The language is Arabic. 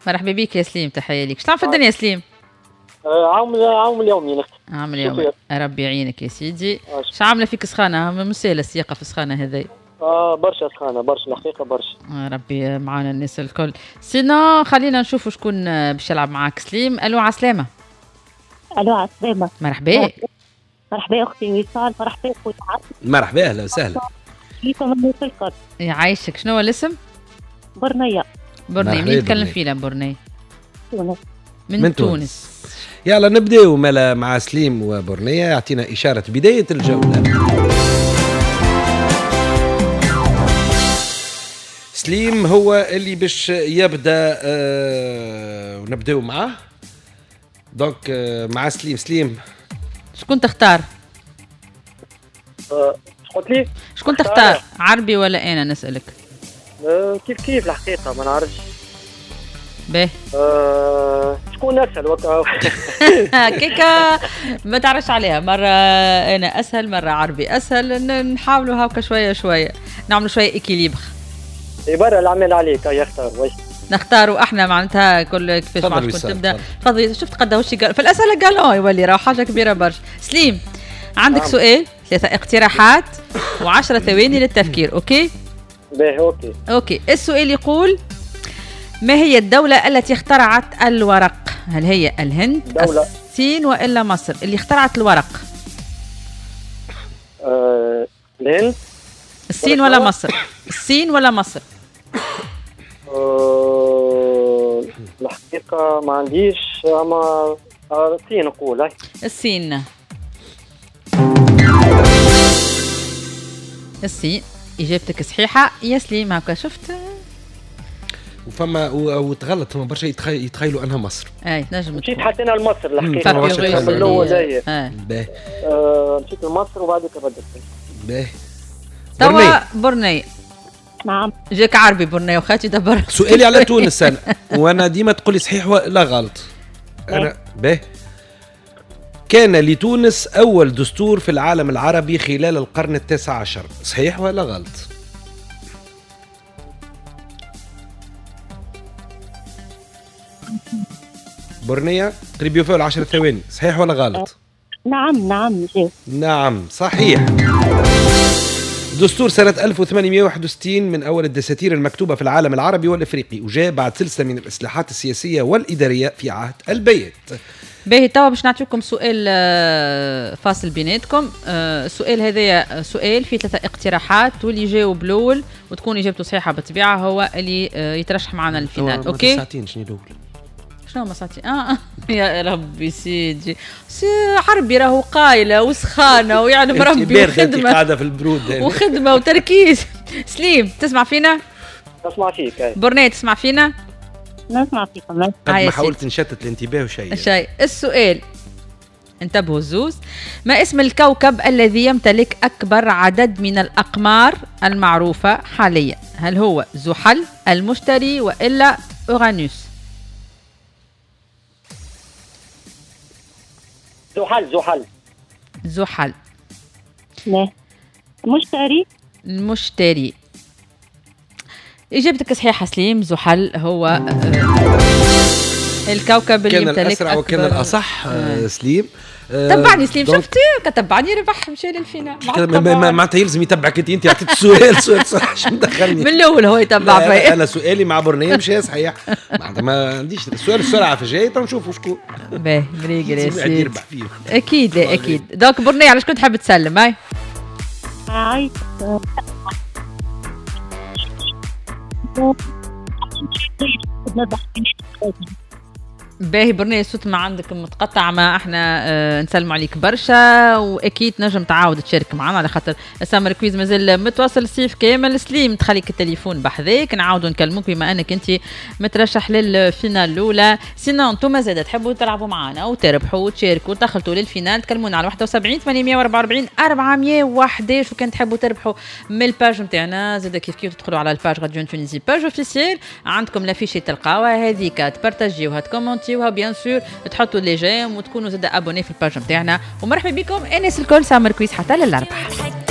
مرحبا بك يا سليم، تحية ليك. شنو في الدنيا يا سليم؟ عام اليومين اختي. عام اليومين، ربي يعينك يا سيدي. شو عامله فيك سخانه؟ مسالة السياقه في السخانه هذي. برشا سخانه، برشا الحقيقه برشا. ربي معانا الناس الكل. سينا خلينا نشوفوا شكون باش يلعب معاك. سليم، الو عسلامه. الو عسلامه. مرحبا. مرحبا اختي وصال، مرحبا خويا عاصم. مرحبا، اهلا وسهلا. كيفكم الناس الكل؟ يعيشك. شنو هو الاسم؟ برنيه. برنيه، منين تكلم فينا برنيه؟ تونس. من تونس. يلا نبداو مع سليم وبرنيه. يعطينا اشاره بدايه الجوله. سليم هو اللي باش يبدا ونبداو معاه. دونك مع سليم شكون تختار؟ قلت لي شكون تختار؟ عربي ولا انا نسالك؟ كيف الحقيقه ما نعرفش. باهي. شكون اسهل وكا؟ كيكا ما تعرفش عليها. مره انا اسهل، مره عربي اسهل. نحاولوا هاكا شويه شويه، نعملوا شويه اكيليبر. برا العمل عليك يختار. واش نختاروا احنا معناتها كل كيفاش ما تكون تبدا. تفضلي. شفت قد وش قال في الاسئله؟ قال يولي راه حاجه كبيره برشا. سليم عندك سؤال، 3 اقتراحات و10 ثواني للتفكير. اوكي باهي اوكي. السؤال يقول: ما هي الدولة التي اخترعت الورق؟ هل هي الهند، الصين والا مصر؟ اللي اخترعت الورق. الهند. الصين ولا مصر؟ الصين ولا مصر؟ الحقيقة ما عنديش، اما الصين نقول. الصين. الصين اجابتك صحيحة يا سليم. هكا شفت وفما وتغلط. فما برشا يتخيلوا انها مصر. اي نجم. مشيت حطينا لمصر الحقيقة. الاول باهي. مشيت لمصر وبعدك بدلت. باهي. توا برني. نعم. جاك عربي برني وخاتي دبر. سؤالي على تونس انا، وانا ديما تقولي صحيح ولا غلط. انا باهي. كان لتونس اول دستور في العالم العربي خلال القرن ال19، صحيح ولا غلط؟ برنية قريب يوفوا 10 ثواني، صحيح ولا غلط؟ نعم نعم صحيح. دستور سنة 1861 من أول الدساتير المكتوبة في العالم العربي والإفريقي، وجاء بعد سلسلة من الإصلاحات السياسية والإدارية في عهد البيت. باهي. توا باش نعطيكم سؤال فاصل بيناتكم. السؤال هذايا سؤال فيه 3 اقتراحات، واللي يجاوب الأول وتكون إجابته صحيحة بالطبيعة هو اللي يترشح معنا للفينال. أوكي؟ ساعتين شنو الأول؟ شنو ما ساعتين؟ يا ربي سيدي حربي راهو قايله وسخانه ويعلم ربي وخدمه قاعده في البرود وخدمه وتركيز. سليم تسمع فينا؟ اسمع فيك. برنيه تسمع فينا؟ نسمع فيكم. قد ما حاولت نشتت الانتباه وشيء. السؤال، انتبهوا الزوز. ما اسم الكوكب الذي يمتلك أكبر عدد من الأقمار المعروفة حاليا؟ هل هو زحل، المشتري وإلا أورانوس؟ زحل. لا المشتري. إجابتك صحيحة سليم. زحل هو الكوكب اللي يمتلك الأسرع وكان الأصح. سليم تبعني سليم. شفتي كتبعني ربح مشى للفينال. معناتها يلزم يتبعك انت عطيت سؤال صح. شو مدخلني من الاول هو يتبع فيا. انا سؤالي مع برنامج مشى صحيح. معناتها ما عنديش السؤال في جاي تنشوفوا شكون باهي مريقل يا سيدي يربح فيه. اكيد لا اكيد. دونك برنامج على شكون تحب تسلم؟ هاي باهي. برنامج الصوت ما عندك متقطع، ما احنا نسلم عليك برشا، واكيد نجم تعاود تشارك معنا على خاطر السمر كويز مازال متواصل صيف كامل. سليم تخليك التليفون بحذاك نعاودوا نكلموك بما انك انت مترشح للفينال الاولى. سينو انتم زاد تحبوا تلعبوا معنا وتربحوا وتشاركوا وتدخلوا للفينال تكلمونا على 71 844 411 وكان تحبوا تربحوا من الباج نتاعنا. زاد كيف تدخلوا على الباج راديو تونيزي باج اوفيسيال، عندكم لافيشي تلقاوها هذيك تبارطاجيوها تكومونتي بيان سور تحطوا لي جيم وتكونوا زاد ابوني في الباج نتاعنا. ومرحبا بكم الناس الكل سامر كويس حتى للاربعاء.